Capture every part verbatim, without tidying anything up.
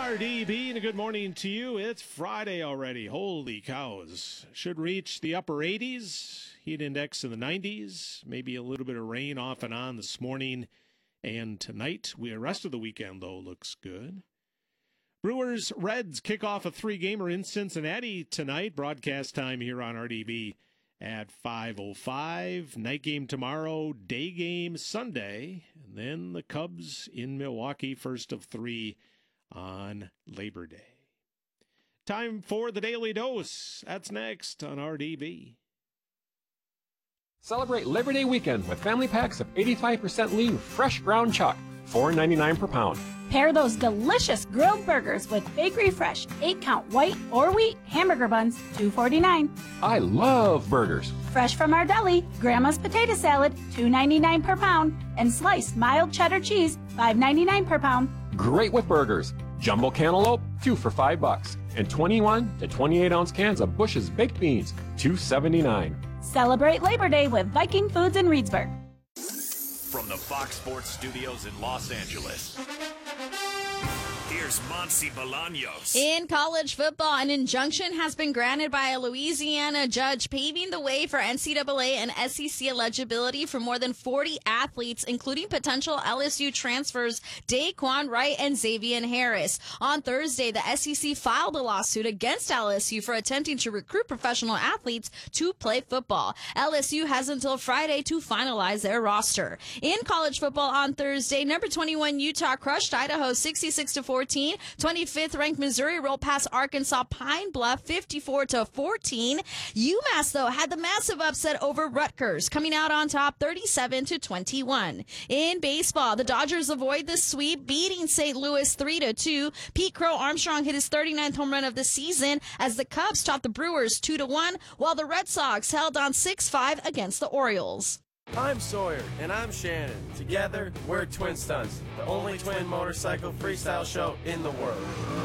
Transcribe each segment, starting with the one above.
R D B, and a good morning to you. It's Friday already. Holy cows. Should reach the upper eighties, heat index in the nineties, maybe a little bit of rain off and on this morning and tonight. We, the rest of the weekend, though, looks good. Brewers Reds kick off a three-gamer in Cincinnati tonight. Broadcast time here on R D B at five oh five. Night game tomorrow, day game Sunday, and then the Cubs in Milwaukee, first of three on Labor Day. Time for the Daily Dose. That's next on R D B. Celebrate Labor Day weekend with family packs of eighty-five percent lean fresh ground chuck, four ninety-nine per pound. Pair those delicious grilled burgers with Bakery Fresh eight count white or wheat hamburger buns, two forty-nine. I love burgers. Fresh from our deli, Grandma's potato salad, two ninety-nine per pound, and sliced mild cheddar cheese, five ninety-nine per pound. Great with burgers. Jumbo cantaloupe, two for five bucks, and twenty-one to twenty-eight ounce cans of Bush's baked beans, two seventy-nine. Celebrate Labor Day with Viking Foods in Reedsburg. From the Fox Sports Studios in Los Angeles, here's Monsi Bolaños. In college football, an injunction has been granted by a Louisiana judge, paving the way for N C double A and S E C eligibility for more than forty athletes, including potential L S U transfers Daquan Wright and Xavier Harris. On Thursday, the S E C filed a lawsuit against L S U for attempting to recruit professional athletes to play football. L S U has until Friday to finalize their roster. In college football on Thursday, number twenty-one Utah crushed Idaho sixty-six to fourteen. twenty-fifth ranked Missouri rolled past Arkansas Pine Bluff fifty-four to fourteen. UMass, though, had the massive upset over Rutgers, coming out on top thirty-seven to twenty-one. In baseball, the Dodgers avoid the sweep, beating Saint Louis three to two. Pete Crow Armstrong hit his thirty-ninth home run of the season as the Cubs topped the Brewers two to one, while the Red Sox held on six five against the Orioles. I'm Sawyer, and I'm Shannon. Together, we're Twin Stunts, the only twin motorcycle freestyle show in the world.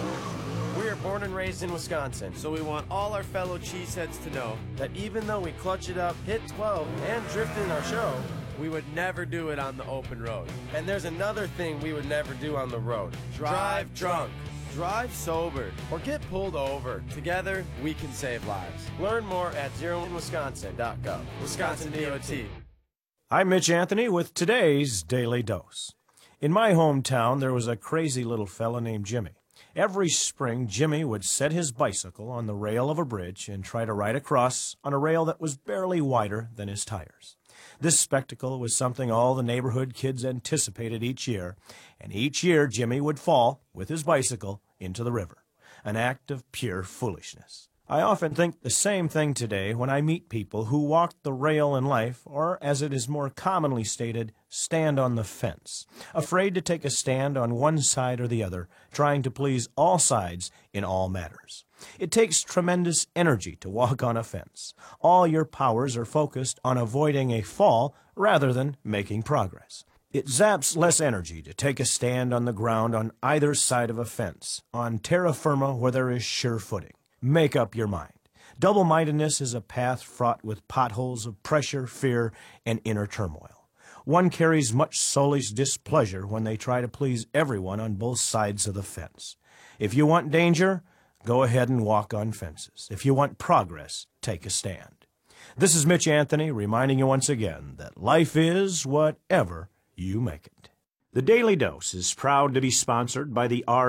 We are born and raised in Wisconsin, so we want all our fellow cheeseheads to know that even though we clutch it up, hit twelve, and drift in our show, we would never do it on the open road. And there's another thing we would never do on the road. Drive drunk. Drive sober or get pulled over. Together, we can save lives. Learn more at zero in wisconsin dot gov. Wisconsin D O T. I'm Mitch Anthony with today's Daily Dose. In my hometown, there was a crazy little fella named Jimmy. Every spring, Jimmy would set his bicycle on the rail of a bridge and try to ride across on a rail that was barely wider than his tires. This spectacle was something all the neighborhood kids anticipated each year, and each year Jimmy would fall, with his bicycle, into the river, an act of pure foolishness. I often think the same thing today when I meet people who walk the rail in life, or as it is more commonly stated, stand on the fence, afraid to take a stand on one side or the other, trying to please all sides in all matters. It takes tremendous energy to walk on a fence. All your powers are focused on avoiding a fall rather than making progress. It zaps less energy to take a stand on the ground on either side of a fence, on terra firma where there is sure footing. Make up your mind. Double-mindedness is a path fraught with potholes of pressure, fear, and inner turmoil. One carries much soulish displeasure when they try to please everyone on both sides of the fence. If you want danger, go ahead and walk on fences. If you want progress, take a stand. This is Mitch Anthony reminding you once again that life is whatever you make it. The Daily Dose is proud to be sponsored by the R